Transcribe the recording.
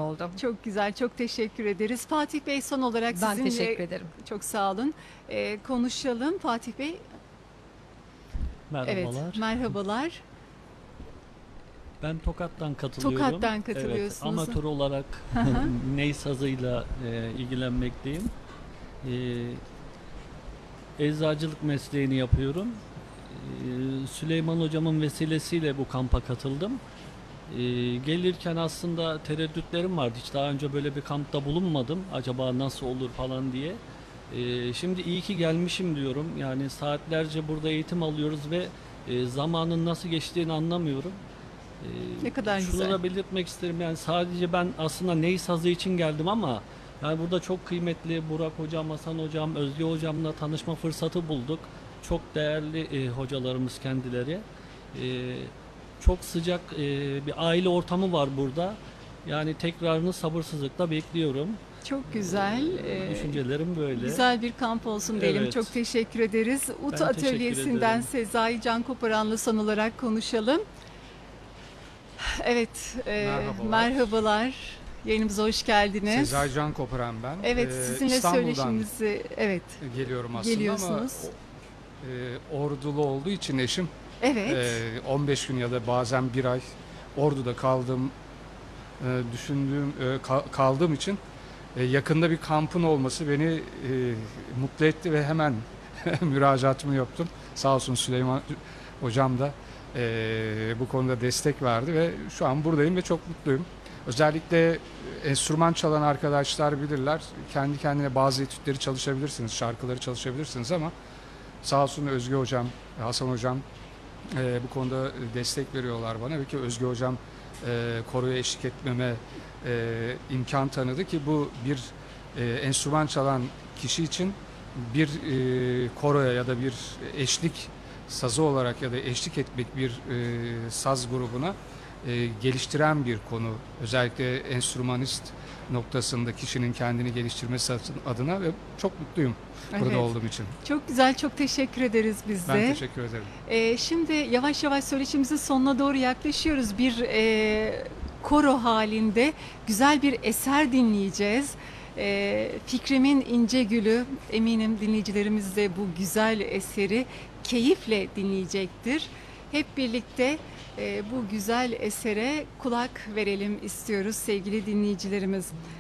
oldu. Çok güzel, çok teşekkür ederiz. Fatih Bey, son olarak Ben sizinle teşekkür ederim. çok sağ olun. Konuşalım. Fatih Bey, evet, Merhabalar. merhabalar. Ben Tokat'tan katılıyorum. Tokat'tan Evet, katılıyorsunuz. amatör olarak Hı hı. ney sazıyla ilgilenmekteyim. Eczacılık mesleğini yapıyorum. Süleyman hocamın vesilesiyle bu kampa katıldım. Gelirken aslında tereddütlerim vardı. Hiç daha önce böyle bir kampta bulunmadım. Acaba nasıl olur falan diye. Şimdi iyi ki gelmişim diyorum. Yani saatlerce burada eğitim alıyoruz ve zamanın nasıl geçtiğini anlamıyorum. Ne kadar Şunu güzel. da belirtmek isterim, yani sadece ben aslında ney sazı için geldim ama yani burada çok kıymetli Burak hocam, Hasan hocam, Özge hocamla tanışma fırsatı bulduk. Çok değerli hocalarımız kendileri. Çok sıcak bir aile ortamı var burada. Yani tekrarını sabırsızlıkla bekliyorum. Çok güzel. Düşüncelerim böyle. Güzel bir kamp olsun diyelim. Evet. Çok teşekkür ederiz. Ut Ben teşekkür Atölyesi'nden ederim. Sezai Cankoparan'la son olarak konuşalım. Evet, Merhabalar. merhabalar. Yayınımıza hoş geldiniz. Sezai Cankoparan ben. Evet, sizinle İstanbul'dan söyleşimizi geliyorum aslında geliyorsunuz. ama Ordulu olduğu için eşim Evet. 15 gün ya da bazen bir ay Ordu'da kaldığım için yakında bir kampın olması beni mutlu etti ve hemen müracaatımı yaptım. Sağ olsun Süleyman hocam da bu konuda destek verdi ve şu an buradayım ve çok mutluyum. Özellikle enstrüman çalan arkadaşlar bilirler. Kendi kendine bazı etütleri çalışabilirsiniz, şarkıları çalışabilirsiniz ama sağ olsun Özge hocam, Hasan hocam bu konuda destek veriyorlar bana. Peki Özge hocam koroya eşlik etmeme imkan tanıdı ki bu bir enstrüman çalan kişi için bir koroya ya da bir eşlik sazı olarak ya da eşlik etmek bir saz grubuna geliştiren bir konu. Özellikle enstrümanist noktasında kişinin kendini geliştirmesi adına ve çok mutluyum burada Evet. olduğum için. Çok güzel, çok teşekkür ederiz biz de. Ben teşekkür ederim. Şimdi yavaş yavaş söyleşimizin sonuna doğru yaklaşıyoruz. Bir koro halinde güzel bir eser dinleyeceğiz. Fikrimin İnce Gülü, eminim dinleyicilerimiz de bu güzel eseri keyifle dinleyecektir. Hep birlikte bu güzel esere kulak verelim istiyoruz sevgili dinleyicilerimiz.